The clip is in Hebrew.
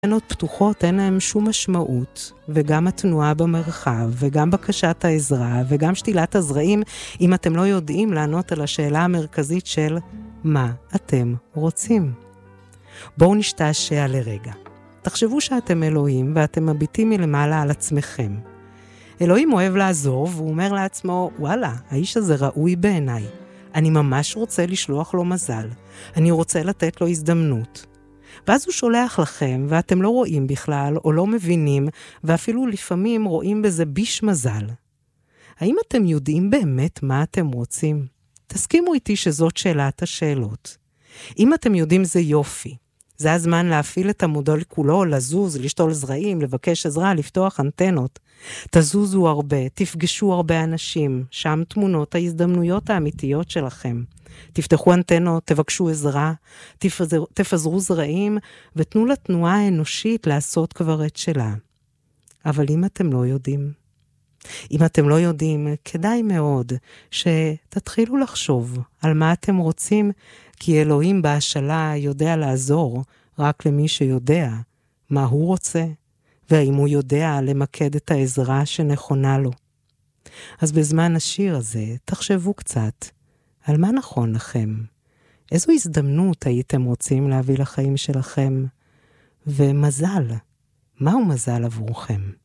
אנטנות פתוחות אין להם שום משמעות, וגם התנועה במרחב, וגם בקשת העזרה, וגם שתילת הזרעים, אם אתם לא יודעים לענות על השאלה המרכזית של מה אתם רוצים. בואו נשתעשע לרגע. תחשבו שאתם אלוהים, ואתם מביטים מלמעלה על עצמכם. אלוהים אוהב לעזור, והוא אומר לעצמו, וואלה, האיש הזה ראוי בעיניי. אני ממש רוצה לשלוח לו מזל. אני רוצה לתת לו הזדמנות. ואז הוא שולח לכם, ואתם לא רואים בכלל, או לא מבינים, ואפילו לפעמים רואים בזה ביש מזל. האם אתם יודעים באמת מה אתם רוצים? תסכימו איתי שזאת שאלת השאלות. אם אתם יודעים זה יופי. זה הזמן להפעיל את המודל כולו, לזוז, לשתול זרעים, לבקש עזרה, לפתוח אנטנות. תזוזו הרבה, תפגשו הרבה אנשים, שם תמונות ההזדמנויות האמיתיות שלכם. תפתחו אנטנות, תבקשו עזרה, תפזרו זרעים, ותנו לתנועה האנושית לעשות כבר את שלה. אבל אם אתם לא יודעים, כדאי מאוד שתתחילו לחשוב על מה אתם רוצים, כי אלוהים בהשאלה יודע לעזור רק למי שיודע מה הוא רוצה, והאם הוא יודע למקד את העזרה שנכונה לו. אז בזמן השיר הזה תחשבו קצת על מה נכון לכם, איזו הזדמנות הייתם רוצים להביא לחיים שלכם, ומזל, מהו מזל עבורכם?